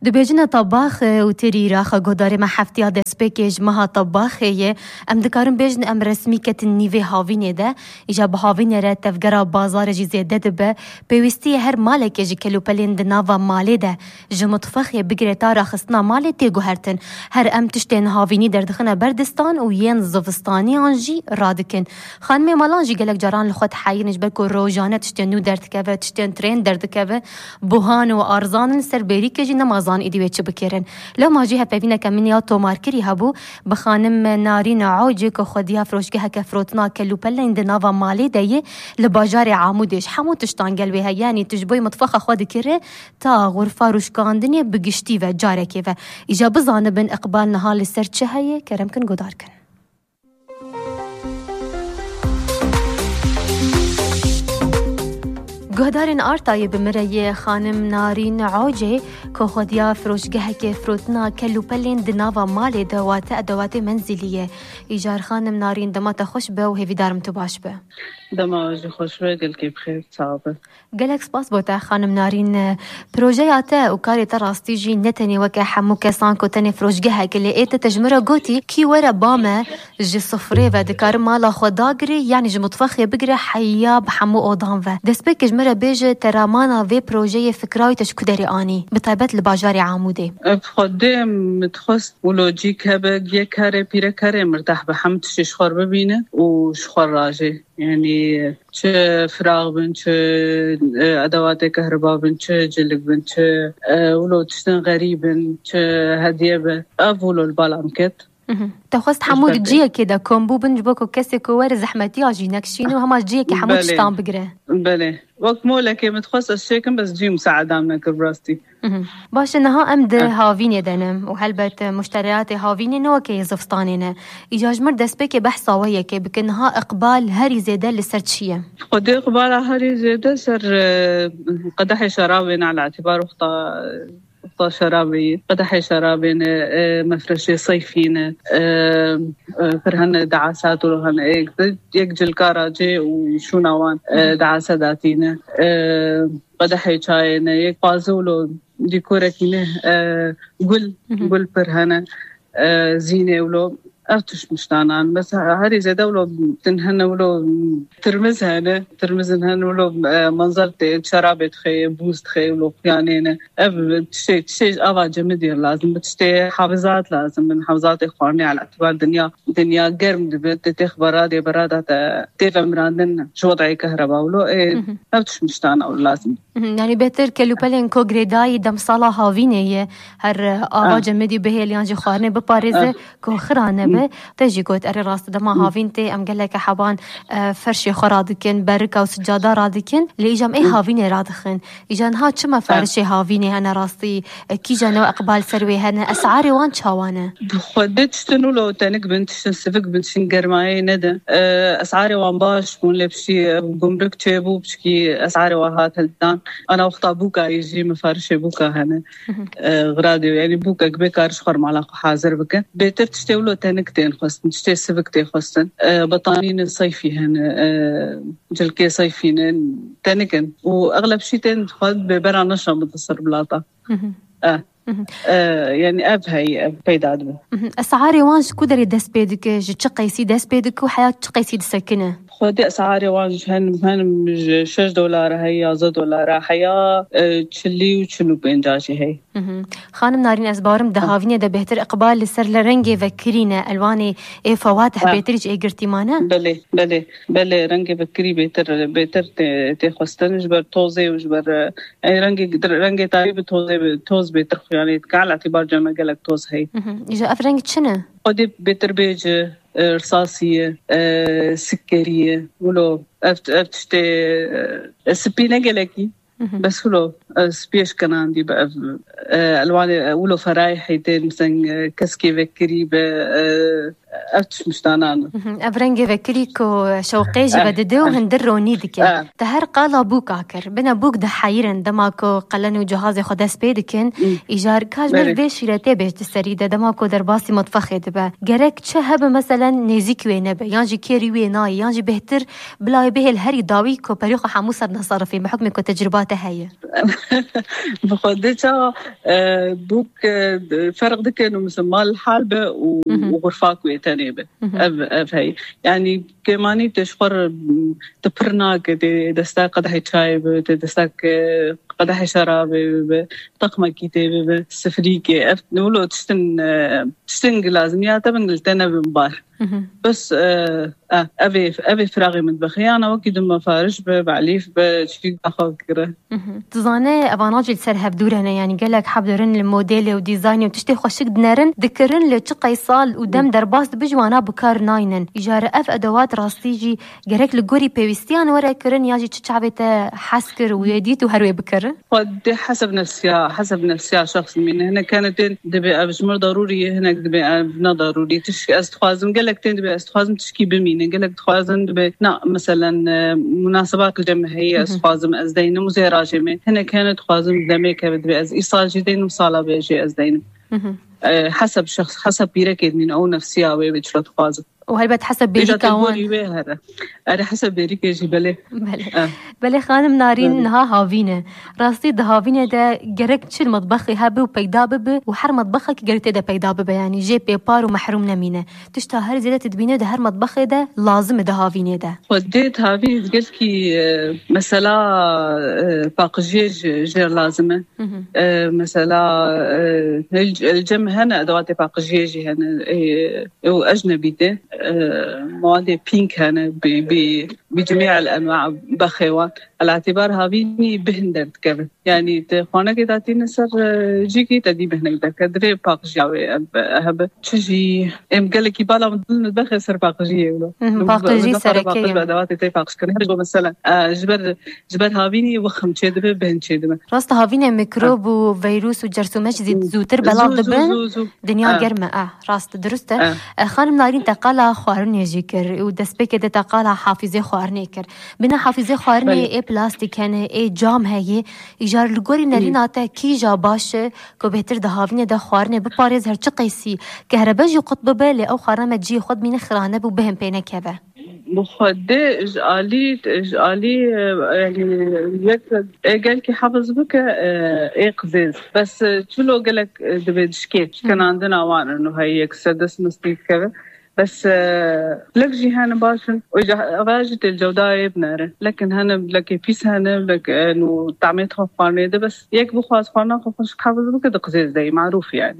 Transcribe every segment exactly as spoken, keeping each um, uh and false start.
دبیجن طباخ و تری راخ گوداری ما هفته دست پیکج مها طباخیه ام دکارم بیجن ام رسمی کت نیوه هاوینه ده ایجا به هاوینه را تفگرا بازار جی زیده دبه پیوستی هر مالک جی کلو پلین دناوا مالی ده جی مطفخی بگره تا راخستنا مالی تیگو هرتن هر ام تشتین هاوینی در دخنه بردستان و ین زفستانی آنجی رادکن خانمی مالان جی گلک جاران لخوت حیرنش بلکو روجانه تشتین نو درد که تشتین ترین درد که بوهان و آرزان سر بری که جی نمازان ایدی چه بکرن لو ماجی هپوینه کمینیا تو مارکری هبو بخانم نارین عوجی که خودیا فروشگه که فروتنا کلو پلین دناوا مالی دیه لباجار عمودش همون تشتان گلوی ها یعنی تجبوی مطفخ خود کره تا غرفه روشکاندنی بگشتی و جارکی و ایجا بزانه بن اقبال نهال سر چه هیه کرم کن گدار کن گهدارن آرتای بمره خانم نارین عوجی که خودیا فروشگه که فروتنا کلو پلین دناوا مالی دوات ادوات منزلیه ایجار خانم نارین دمات خوش به و هیوی دارم تو باش به دماغ خوش به گل که بخیر صعبه گلک سپاس بوده خانم نارین پروژیاته و کاری تراستی جی نتنی وکه حمو کسان که تنی فروشگه که لیت تجمره گوتی کی وره بامه جی صفره و دکار مالا خدا گری یعنی جی مطفخی بگره حیاب حمو آدم و دست بکش مره بیجه ترامانا وی پروژه فکرای تشکدری آنی بطیبت لباجار عموده خودم متخصص ولوجیک هبه یک کاره پیره کاره مرتاح به هم تشش خور ببینه و شخور راجه یعنی چه فراغ بن چه ادوات کهربا بن چه جلق بن چه ولو تشتن غریبن چه هدیه به اولو البالام کت تخص حمود جيه كده كومبو بنجبوكو كسي كوار زحمتي اجي نكشينو هما جيه كي حمود شتان بقره بله وقت مولا كي متخصص شيكم بس جي مساعدة من كبراستي باش انها امد هاويني دنم وهلبت مشتريات هاويني نو كي زفستانينه ايجاج مر دسبه كي بحثا ويا كي بكنها اقبال هري زيده لسرتشيه قد اقبال هري زيده سر قدح شرابين على اعتبار وقتا وقتا شرابي قدح شرابين مفرشي صيفين فرهن دعاسات ولهن ايك يجل كاراجي وشو نوان دعاسة داتينه قدح چاين يك بازولو ديكوركينه قل قل فرهن زينه ولو أرتش مشتانان بس هاري زيادة ولو تنهن ولو ترمزهن ترمزهن ولو منظرتي شرابة خي بوست خي ولو يعني أب تشتي تشتي أبا جمدير لازم بتشتي حافظات لازم من حافظات إخواني على اعتبار دنيا دنيا جرم دبت تخبرات دي برادة تيفا مرادن شو وضعي كهرباء ولو إيه أرتش مشتانا ولا لازم يعني بهتر كلو بلين كو غريداي دم صلاة هاوينية هر آبا جمدي بهي ليانجي خوارني بباريزة كو خرانة تجي قوت أري راست دما هاوينتي أم قال لك حبان فرشي خرادكن بركة وسجادة رادكن اللي إجام إيه هاويني رادخن إجان ها شما فرشي هاويني هنا راستي كي جانو أقبال سروي هنا أسعاري وان شاوانه خدت شتنو لو تانك بنت شنسفك بنت شنقرماي ندى أسعاري وان باش كون لبشي قمرك تشيبو بشكي أسعاري وهات هلتان أنا وقتا بوكا يجي مفارشي بوكا هنا غرادي يعني بوكا كبكارش خرم على حاضر بك بيتر تشتولو تانك تين خصن تشتي سبكتي خصن بطانين صيفي هنا جلكي صيفين تانكن وأغلب شي تين خد ببرا نشا متصر بلاطة آه آه يعني أب هاي أب بيداد أسعاري وانش كودري دس بيدك جتشقي سي دس بيدك وحياة تشقي سي دسكنه خدي أسعاري وانش هن هن شش دولار هي يازو دولار حياة تشلي وشنو بينجاشي هاي خانم نارين أزبارم دهاويني ده بهتر إقبال لسر لرنجي وكرينة ألواني إيه فواتح آه. بهترج إيه قرتيمانة بلي بلي بلي رنجي وكري بهتر بهتر تخستن جبر توزي وجبر يعني رنجي رنجي تاريب توزي توز بهتر يعني على اعتبار جمع قالك توز هي إجا أفرنج تشنه قدي بهتر بيج رصاصية أه سكرية ولو أفت أفتشتي أه سبينة قالكي بس ولو سبيش كان عندي بقى ألوان ولو فرايح يتين مثلا كسكي فكري أفتش مشتانان أبرنجي فكريكو شوقي جبددو هندرو نيدك تهر قال أبوك عكر بنا بوك ده حيرن دماكو قلنو جهاز خدا سبيدكن إيجار كاج مر بيش يرتي بيش تسريده دماكو درباسي مطفخي دبا جرك تشهب مثلا نزيك وينبا يانجي كيري ويناي يانجي بهتر بلا به الهري داوي كو بريخو حموسر نصرفي بحكم كو تجرباته هي بخدتها بوك فرق دكن ومسمى الحالبة وغرفاك ويتانيبة أب أب هاي يعني كماني تشقر تبرنا كده دستاك قدح شاي دستاك قدح شراب طقمة كتاب سفريكي نقوله تشتن تشتن لازمياته من التنا بمبار بس أبي أبي فراغي مطبخي أنا وكيد ما فارش بعليف بشيء أخذ كره تظني أباناجي السر هبدور هنا يعني قالك حبدورن الموديل وديزاين وتشتي خوشك دنرن ذكرن لتشقي صال ودم درباس بجوانا بكار ناينن إجارة أف أدوات راستيجي جرك لجوري بيوستيان ورا كرن ياجي تشعبته حسكر ويديت وهروي بكره قد حسب نفسيا حسب نفسيا شخص من هنا كانت دبي أبجمر ضروري هنا دبي أبنا ضروري تشكي أستخازم قالك تين دبي أستخازم تشكي بمين قالك تخازم دبي نا مثلا مناسبات الجماهيرية أستخازم أزدين مزيراجمة هنا كانت خازم دميك بدبي أز إيصال جدين وصالة بيجي أزدين حسب شخص حسب بيركض من أو نفسيا ويبتشرت خازم وهل بتحسب بيريكا وان أنا حسب بيريكا يجي بله بله آه. بله خانم نارين نها هافينة راستي ده هافينة ده جرك تشيل مطبخي هابي وبيدا بب وحر مطبخك جرت ده بيدا بب يعني جي بيبار ومحروم نمينة تشتهر زيادة تدبينه ده هر مطبخي ده لازم ده هافينة ده وديت هافينة قلت كي مثلا باقجيج جير لازمة مثلا الجم هنا أدوات باقجيج هنا وأجنبي ده مواد بينك هنا بجميع الأنواع بخيوان على اعتبار هافيني بهندر كذا يعني تخونا كده تنسر جيكي تدي بهندر كدري باقجي أهب تجي إم قال لك يبالا من ضمن البخ سر باقجي ولا باقجي سركية أدوات تي باقج كنا هرجو مثلا جبر جبر هافيني وخم شدبه بهن شدبه راست هافيني ميكروب وفيروس وجرثومات زيت زوتر بلا ضبن دنيا جرمة آه راست درسته آه. خانم نارين تقالها خوارني جيكر ودسبك ده تقالها حافظة خوارني كر بنا حافظة خوارني إيه بلاستيك هنا إيه جام هي إيجار الجوري نريناته كي جاباش كو بهتر ده هافيني ده خوارني بباريز هرچ قيسي كهرباجي قطب بالي أو خرامة جي خد من خرانة بوبهم بينا كذا مخدة جالي جالي يعني يك قال كي حافظ بك إيه قزاز بس شلو قالك دبدشكي كان عندنا وان إنه هي كسدس مستيف كذا بس لك جهان باشن وجاجة الجودة بناره لكن هنا لك بيس هنا لك إنه تعميت خفانة ده بس يك بخواص خانة خفش حافظ بك ده قزاز ده معروف يعني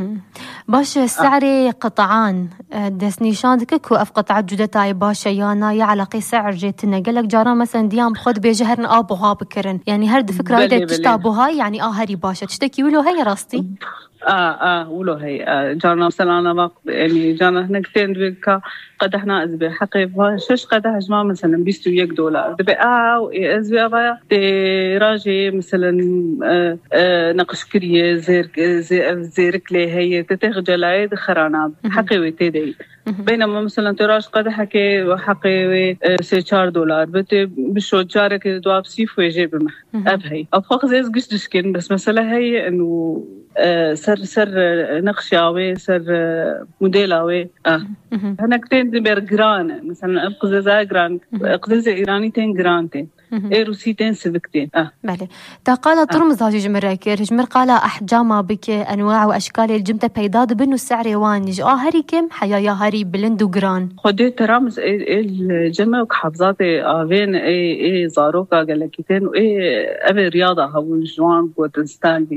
باش سعري قطعان دسنيشان دككو اف قطعة جودتاي باشا يانا يا علاقي سعر جيتنا قالك جارا مثلا ديام خد بيجهرن ابوها بكرن يعني هرد فكرة هيدا تشتابوها يعني اه هري باشا تشتكي ولو هي راستي اه اه ولو هي آه جانا مثلا انا وقت يعني جانا هنا كتير بك قدحنا ازبي حقي شش قدح جماعة مثلا بيستو يك دولار دبي اه وازبي ابايا دي راجي مثلا آه آه نقش كريه زير زير زيرك لي هي تتخجل عيد خرانا حقي وتدي بينما مثلا تراش قدح كي حقي سيشار دولار بتي بشو جارك دواب سيف ويجيب مح ابهي افخ زي قش دشكن بس مثلا هي انه آه سر سر نقشاوي سر موديلاوي اه هنا كتير دبر جران مثلا قزازة جران قزازة إيراني تين جران تين إيه روسي تين سبكتين اه بله تقال ترمز هاجي جمراكير جمر قال أحجام بك أنواع وأشكال الجمتة بيداد بنو السعر وانج آه هري كم حيا يا هري بلند وجران خديت ترمز إيه الجمع وكحفظاتي آفين إيه إيه زاروكا قالكيتين وإيه أبي رياضة هون جوان بوتنستاندي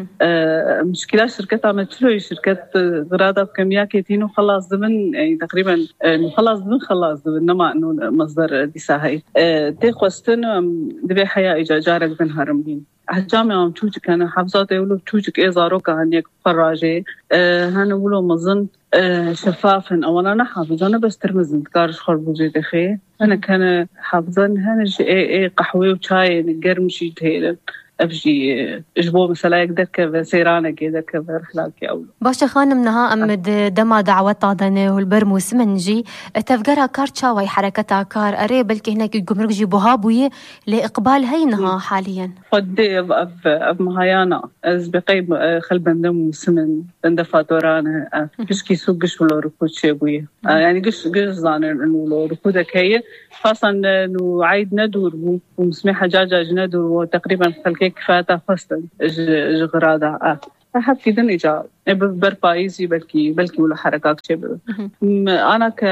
آه مشكلة شركة عملتلو شركة غرادة بكمية كيتين وخلاص ضمن يعني تقريبا خلاص ضمن خلاص ضمن نما إنه مصدر ديساهي آه تيخوستن دبي حياة إجا جارك بن هرمين أحجامي عم توجك أنا حفظاتي ولو توجك إيه زاروكا هنيك فراجي أه هنا ولو مظن أه شفافا أولا أنا حافظة أنا بس ترمزن تكارش خربوجي دخي أنا كان حافظان هنا إيه إيه قحوي وشاي نقرمشي تهيلا أبجي إجبو مثلا يقدر كذا سيرانة كذا كذا رحلات أولو باشا خانم نها أمد دما دعوات عدنه والبرموس منجي تفجرها كارتشا وي حركتها كار أري بلكي هناك جمرك جيبوها بوي لإقبال هينها حاليا قدي أب أب مهيانا أز بقيب خل بندم وسمن بندفع دورانا كش كي سوق كش ولا ركود شيء بوي يعني كش كش زانر إنه لو ركودك هي خاصة إنه عيد ندور ومسميحة جاجة ندور وتقريبا خلكيك فاتها فصل ج جغرادا أحب في دني جا بربايزي بلكي بلكي ولا حركات شبه أنا ك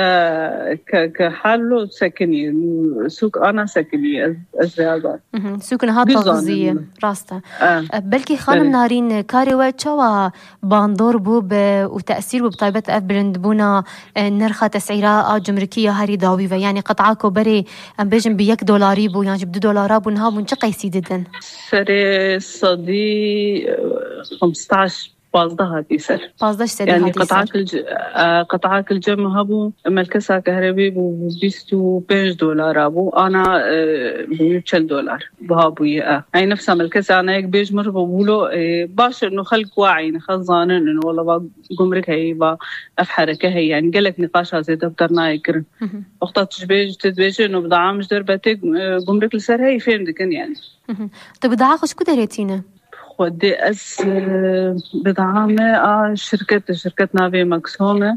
ك كحاله سكني سوق أنا سكني أزرع سوق نها تغذية راسته آه. بلكي خانم نارين كاري واتشوا باندور بو وتأثير بطيبة أبرند بونا نرخة تسعيرة جمركية هاري داوية يعني قطعاكو بري أم بيجن بيك دولاري بو يعني بدو دولار بو نها بنشقى يسيددن سري صدي خمسة عشر بازده هاتي سر بازده سر يعني قطعات الج... آه قطعات الجم هبو ملكسة كهربي بو بيستو بينج دولار أبو أنا آه بيوتشل دولار بهابوي آه هاي نفسها ملكسة أنا يك بيج مر بقوله آه باش إنه خلق واعي خزانة إنه والله با جمرك هي با أفحرك هي يعني قالك نقاشها زي دفترنا يكرن أختات تجبيج تدبيج إنه بدعام مش دربتك جمرك لسر هي فين دكان يعني طب بدعاء خش كده ريتينا ودي أس بدعامة آه شركة شركة نافي مكسومة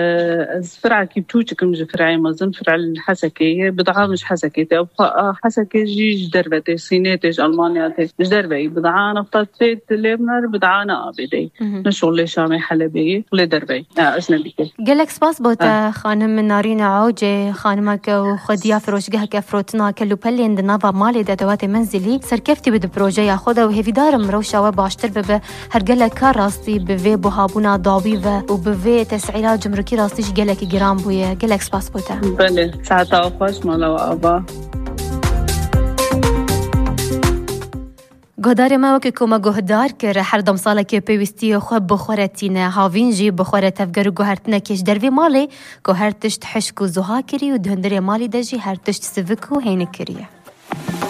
أز فرع كيبتوش كم جفرعي مازن فرع الحسكية بدعامة مش حسكية أو حسكية جيج دربتي صينيتش ألمانياتي مش دربي بدعانة افتات ليبنر بدعانة أبدي نشغل لي شامي حلبية ولي دربي آه أجنبي قالك سباس بوتا خانم من نارين عوجة خانمك وخديا فروشقها كفروتنا كلو بلي عند نافا مالي دادواتي منزلي سركفتي بد بروجي ياخدها وهي دار مروشة وباشتر ببه هرقلك كار راستي بفي بوهابونا ضابيفة وبفي تسعيرات جمركي راستيش قالك جرام بويا قالك سباس بوتا بله ساعتا وخوش مالا وابا گهدار ما وکی کما گهدار کر هر دم ساله که پیوستی خوب بخورتینه هاوین جی بخورت افگر گهرتنه کش دروی مالی گهرتشت حشک و زها کری و دهندری مالی دجی هرتشت سوکو هین کریه